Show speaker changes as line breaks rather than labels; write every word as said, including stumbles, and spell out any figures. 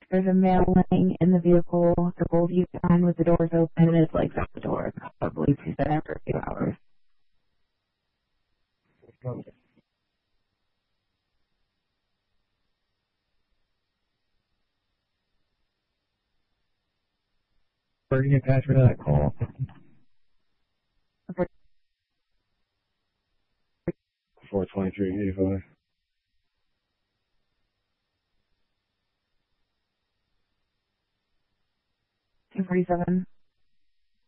There's a male laying in the vehicle. The both of you behind with the doors open. It's like the door. Probably he's been there for a few hours.
Where do you get attachment to that call? four twenty-three eighty-five.
two forty-seven.